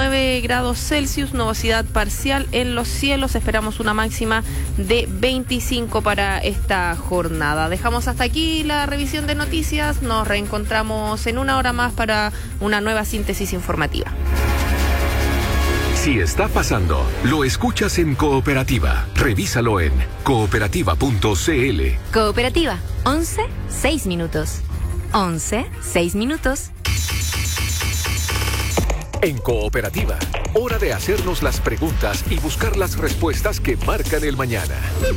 19 grados Celsius, nubosidad parcial en los cielos. Esperamos una máxima de 25 para esta jornada. Dejamos hasta aquí la revisión de noticias. Nos reencontramos en una hora más para una nueva síntesis informativa. Si está pasando, lo escuchas en Cooperativa. Revísalo en cooperativa.cl. Cooperativa, 11, 6 minutos. 11, 6 minutos. En Cooperativa, hora de hacernos las preguntas y buscar las respuestas que marcan el mañana.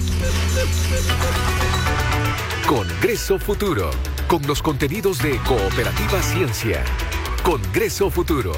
Congreso Futuro, con los contenidos de Cooperativa Ciencia. Congreso Futuro.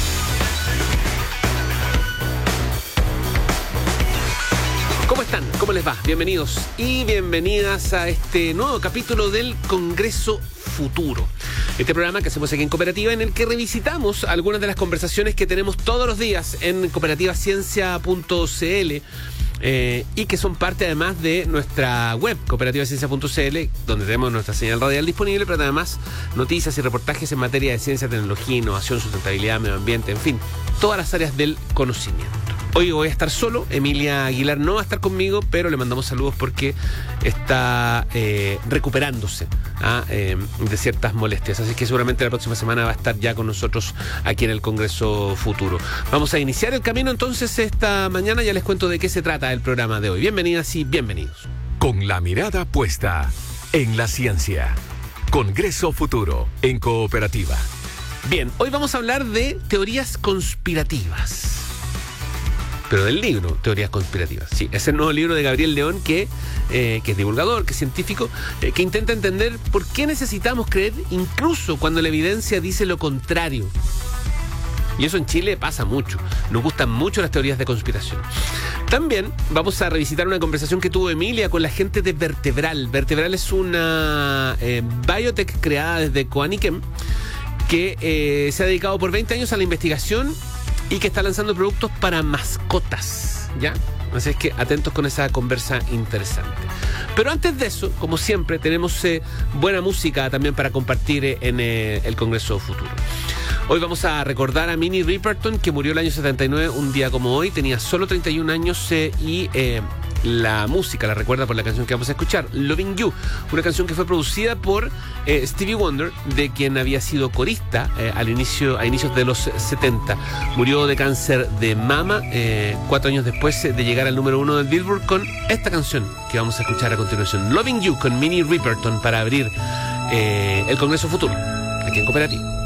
¿Cómo están? ¿Cómo les va? Bienvenidos y bienvenidas a este nuevo capítulo del Congreso Futuro. Este programa que hacemos aquí en Cooperativa, en el que revisitamos algunas de las conversaciones que tenemos todos los días en cooperativaciencia.cl y que son parte además de nuestra web, cooperativaciencia.cl, donde tenemos nuestra señal radial disponible, pero además noticias y reportajes en materia de ciencia, tecnología, innovación, sustentabilidad, medio ambiente, en fin, todas las áreas del conocimiento. Hoy voy a estar solo, Emilia Aguilar no va a estar conmigo, pero le mandamos saludos porque está recuperándose de ciertas molestias. Así que seguramente la próxima semana va a estar ya con nosotros aquí en el Congreso Futuro. Vamos a iniciar el camino entonces esta mañana, ya les cuento de qué se trata el programa de hoy. Bienvenidas y bienvenidos. Con la mirada puesta en la ciencia. Congreso Futuro en Cooperativa. Bien, hoy vamos a hablar de teorías conspirativas. Pero del libro Teorías Conspirativas. Sí, es el nuevo libro de Gabriel León que es divulgador, que es científico, que intenta entender por qué necesitamos creer incluso cuando la evidencia dice lo contrario. Y eso en Chile pasa mucho. Nos gustan mucho las teorías de conspiración. También vamos a revisitar una conversación que tuvo Emilia con la gente de Vertebral. Vertebral es una biotech creada desde Coaniquem que se ha dedicado por 20 años a la investigación y que está lanzando productos para mascotas, ¿ya? Así es que atentos con esa conversa interesante. Pero antes de eso, como siempre, tenemos buena música también para compartir en el Congreso Futuro. Hoy vamos a recordar a Minnie Riperton, que murió el año 79, un día como hoy. Tenía solo 31 años y la música la recuerda por la canción que vamos a escuchar, Loving You, una canción que fue producida por Stevie Wonder, de quien había sido corista a inicios de los 70. Murió de cáncer de mama 4 años después de llegar al número 1 del Billboard con esta canción que vamos a escuchar a continuación, Loving You con Minnie Riperton, para abrir el Congreso Futuro aquí en Cooperativa.